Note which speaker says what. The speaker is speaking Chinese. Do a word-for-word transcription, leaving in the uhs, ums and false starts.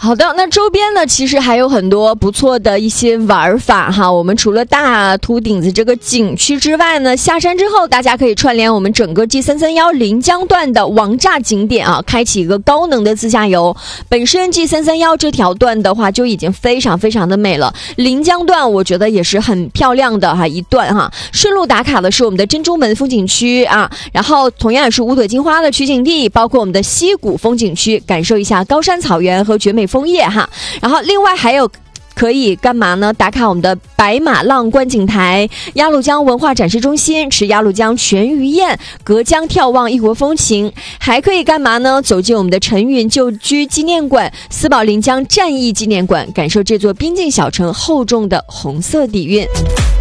Speaker 1: 好的，那周边呢其实还有很多不错的一些玩法哈。我们除了大秃顶子这个景区之外呢，下山之后大家可以串联我们整个 G 三三一临江段的王栅景点啊，开启一个高能的自驾游。本身 G 三三一这条段的话就已经非常非常的美了，临江段我觉得也是很漂亮的哈一段哈。顺路打卡的是我们的珍珠门风景区啊，然后同样也是五朵金花的取景地，包括我们的溪谷风景区，感受一下高山草原和绝美枫叶哈。然后另外还有可以干嘛呢？打卡我们的白马浪观景台、鸭绿江文化展示中心，吃鸭绿江全鱼宴，隔江眺望异国风情。还可以干嘛呢？走进我们的陈云旧居纪念馆、思宝临江战役纪念馆，感受这座边境小城厚重的红色底蕴。